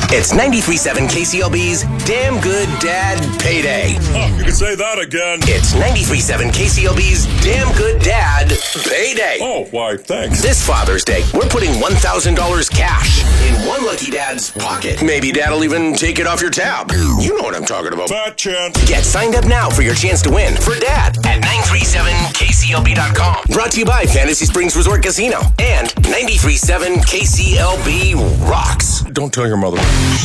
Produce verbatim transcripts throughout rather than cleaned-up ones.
It's ninety-three point seven K C L B's Damn Good Dad Payday. Oh, you can say that again. It's ninety-three point seven K C L B's Damn Good Dad Payday. Oh, why, thanks. This Father's Day, we're putting one thousand dollars cash in one lucky dad's pocket. Maybe Dad'll even take it off your tab. You know what I'm talking about. Fat chance. Get signed up now for your chance to win for Dad at nine three seven K C L B dot com. Brought to you by Fantasy Springs Resort Casino and ninety-three point seven K C L B Rocks. Don't tell your mother.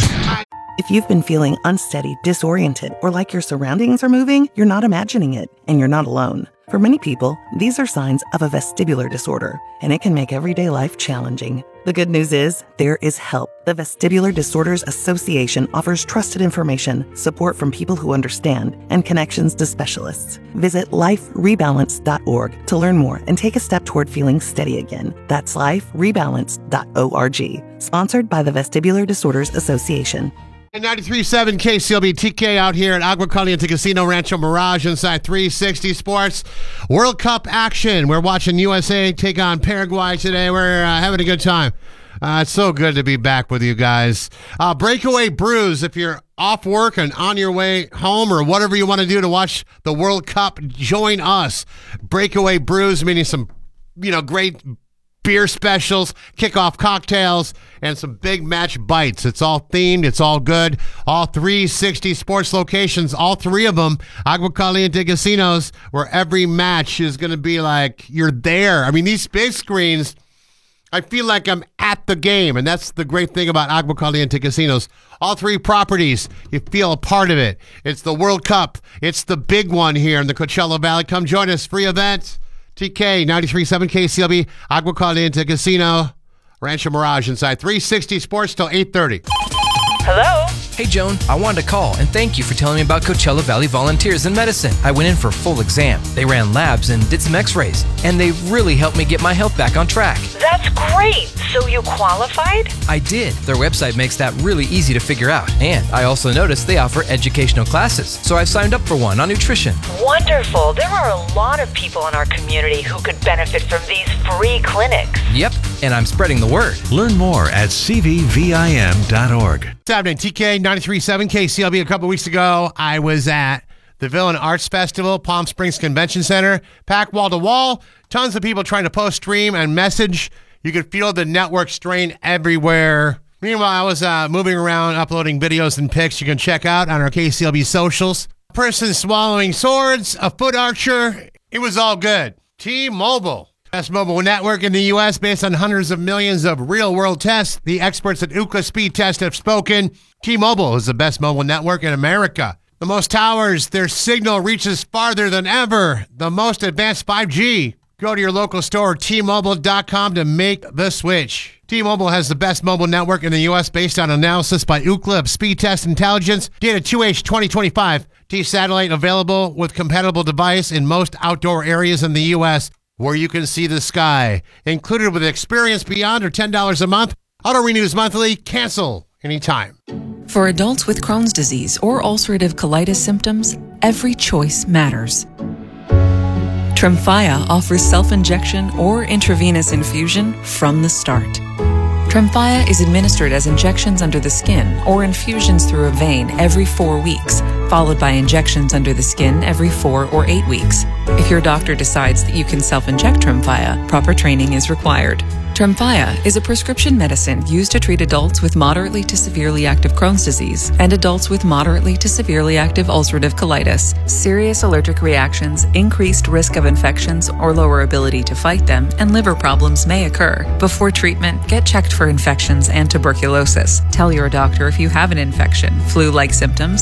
If you've been feeling unsteady, disoriented, or like your surroundings are moving, you're not imagining it, and you're not alone. For many people, these are signs of a vestibular disorder, and it can make everyday life challenging. The good news is, there is help. The Vestibular Disorders Association offers trusted information, support from people who understand, and connections to specialists. Visit life rebalance dot org to learn more and take a step toward feeling steady again. That's life rebalance dot org. Sponsored by the Vestibular Disorders Association. ninety-three point seven K C L B T K out here at Agua Caliente Casino Rancho Mirage inside three sixty Sports. World Cup action. We're watching U S A take on Paraguay today. We're uh, having a good time. Uh, it's so good to be back with you guys. Uh, Breakaway Brews, if you're off work and on your way home or whatever you want to do to watch the World Cup, join us. Breakaway Brews, meaning some, you know, great beer specials, kickoff cocktails, and some big match bites. It's all themed. It's all good. All three sixty sports locations, all three of them, Agua Caliente Casinos, where every match is going to be like you're there. I mean, these big screens, I feel like I'm at the game, and that's the great thing about Agua Caliente Casinos. All three properties, you feel a part of it. It's the World Cup. It's the big one here in the Coachella Valley. Come join us. Free event. T K, ninety-three point seven K C L B, Agua Caliente Casino, Rancho Mirage inside three sixty Sports till eight thirty. Hello? Hey, Joan, I wanted to call and thank you for telling me about Coachella Valley Volunteers in Medicine. I went in for a full exam. They ran labs and did some x-rays, and they really helped me get my health back on track. That's great. So you qualified? I did. Their website makes that really easy to figure out. And I also noticed they offer educational classes, so I've signed up for one on nutrition. Wonderful. There are a lot of people in our community who could benefit from these free clinics. Yep, and I'm spreading the word. Learn more at c v v i m dot org. What's happening? T K, ninety-three point seven K C L B. A couple weeks ago, I was at the Villain Arts Festival, Palm Springs Convention Center. Packed wall to wall. Tons of people trying to post, stream, and message. You could feel the network strain everywhere. Meanwhile, I was uh, moving around, uploading videos and pics you can check out on our K C L B socials. A person swallowing swords, a foot archer. It was all good. T-Mobile. Best mobile network in the U S based on hundreds of millions of real-world tests. The experts at Ookla Speed Test have spoken. T-Mobile is the best mobile network in America. The most towers, their signal reaches farther than ever. The most advanced five G. Go to your local store, T Mobile dot com, to make the switch. T-Mobile has the best mobile network in the U S based on analysis by Ookla of Speed Test Intelligence. Data two H twenty twenty-five. T-Satellite available with compatible device in most outdoor areas in the U S where you can see the sky. Included with Experience Beyond or ten dollars a month. Auto renews monthly. Cancel anytime. For adults with Crohn's disease or ulcerative colitis symptoms, every choice matters. Tremfya offers self-injection or intravenous infusion from the start. Tremfya is administered as injections under the skin or infusions through a vein every four weeks, followed by injections under the skin every four or eight weeks. If your doctor decides that you can self-inject Tremfya, proper training is required. Tremfya is a prescription medicine used to treat adults with moderately to severely active Crohn's disease and adults with moderately to severely active ulcerative colitis. Serious allergic reactions, increased risk of infections or lower ability to fight them, and liver problems may occur. Before treatment, get checked for infections and tuberculosis. Tell your doctor if you have an infection, flu-like symptoms,